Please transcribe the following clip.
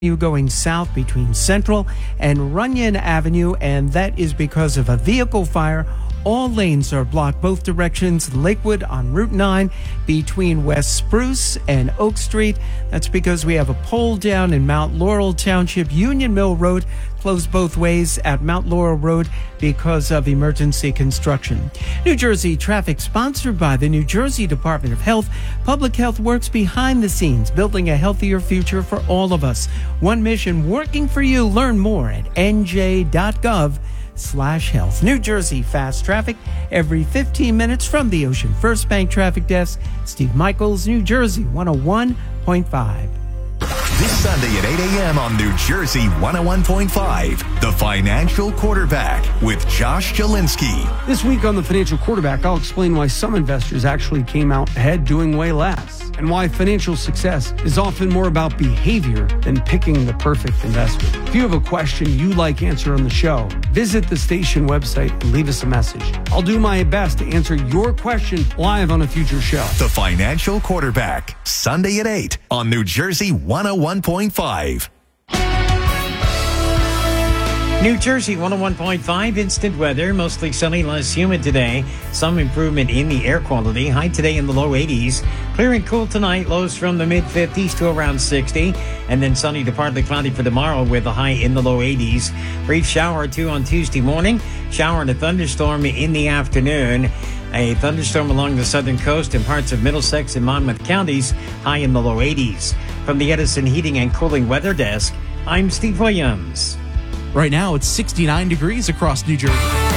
You going south between Central and Runyon Avenue, and that is because of a vehicle fire. All lanes are blocked both directions. Lakewood on Route 9 between West Spruce and Oak Street. That's because we have a pole down in Mount Laurel Township. Union Mill Road closed both ways at Mount Laurel Road because of emergency construction. New Jersey traffic sponsored by the New Jersey Department of Health. Public health works behind the scenes, building a healthier future for all of us. One mission working for you. Learn more at nj.gov/health. New Jersey fast traffic every 15 minutes from the Ocean First Bank Traffic Desk. Steve Michaels, New Jersey 101.5. This Sunday at 8 a.m. on New Jersey 101.5, The Financial Quarterback with Josh Jelinski. This week on The Financial Quarterback, I'll explain why some investors actually came out ahead doing way less, and why financial success is often more about behavior than picking the perfect investment. If you have a question you'd like answered on the show, visit the station website and leave us a message. I'll do my best to answer your question live on a future show. The Financial Quarterback, Sunday at 8 on New Jersey 101.5. New Jersey 101.5 instant weather, mostly sunny, less humid today. Some improvement in the air quality. High today in the low 80s. Clear and cool tonight, lows from the mid 50s to around 60. And then sunny to partly cloudy for tomorrow with a high in the low 80s. Brief shower or two on Tuesday morning. Shower and a thunderstorm in the afternoon. A thunderstorm along the southern coast and parts of Middlesex and Monmouth counties, high in the low 80s. From the Edison Heating and Cooling Weather Desk, I'm Steve Williams. Right now, it's 69 degrees across New Jersey.